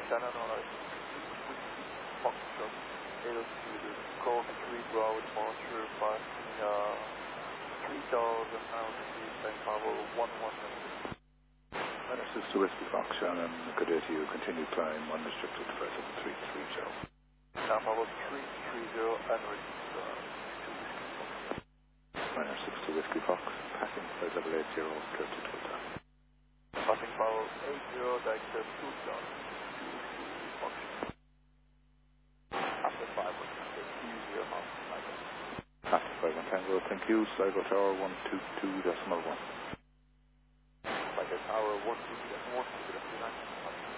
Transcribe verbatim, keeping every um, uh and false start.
Shannon, alright. Foxtrot, Altitude, Cork three Bravo departure, passing uh, three thousand altitude, time travel one one nine. Minus six to Whiskey Fox, Shannon, good day to you. Continue climb, unrestricted, press up three three zero. Time travel three three zero and register to Whiskey Fox. Minus six to Whiskey Fox, passing flight level eight zero, clear to two down. Passing power eight zero, director two down to Whiskey Fox. After five one tango, two zero half tango. After five one tango, thank you. Sligo Tower one two two decimal one. Sligo Tower one two two decimal one, two nine.